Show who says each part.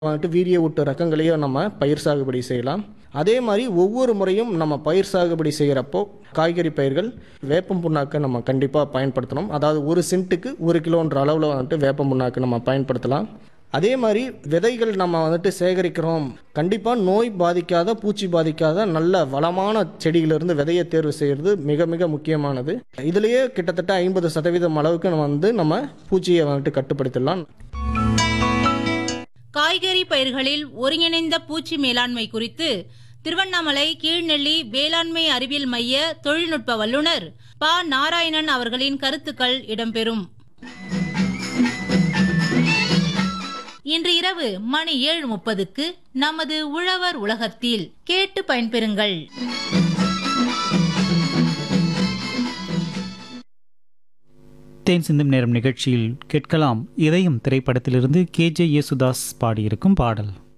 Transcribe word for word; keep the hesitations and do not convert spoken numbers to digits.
Speaker 1: வந்துட்டு வீரிய ஊட்டு ரகங்களையும் நம்ம பயிர் சாகுபடி செய்யலாம். அதே மாதிரி ஒவ்வொரு முறையும் நம்ம பயிர் சாகுபடி செய்கிறப்போ காய்கறி பயிர்கள் வேப்பம் புண்ணாக்கை நம்ம கண்டிப்பாக பயன்படுத்தணும். அதாவது ஒரு சென்ட்டுக்கு ஒரு கிலோன்ற அளவில் வந்துட்டு வேப்பம் புண்ணாக்கு நம்ம பயன்படுத்தலாம். அதே மாதிரி விதைகள் நம்ம வந்துட்டு சேகரிக்கிறோம், கண்டிப்பாக நோய் பாதிக்காத பூச்சி பாதிக்காத நல்ல வளமான செடியிலிருந்து விதையை தேர்வு செய்கிறது மிக மிக முக்கியமானது. இதுலேயே கிட்டத்தட்ட ஐம்பது சதவீதம் அளவுக்கு நம்ம வந்து நம்ம பூச்சியை வந்துட்டு கட்டுப்படுத்தலாம்.
Speaker 2: காய்கறி பயிர்களில் ஒருங்கிணைந்த பூச்சி மேலாண்மை குறித்து திருவண்ணாமலை கீழ்நெல்லி வேளாண்மை அறிவியல் மைய தொழில்நுட்ப வல்லுநர் ப நாராயணன் அவர்களின் கருத்துக்கள் இடம்பெறும். இன்று இரவு மணி ஏழு முப்பதுக்கு நமது உழவர் உலகத்தில் கேட்டு பயன்பெறுங்கள்.
Speaker 3: தேன் சிந்தும் நேரம் நிகழ்ச்சியில் கேட்கலாம் இதயம் திரைப்படத்திலிருந்து கே ஜே யேசுதாஸ் பாடியிருக்கும் பாடல்.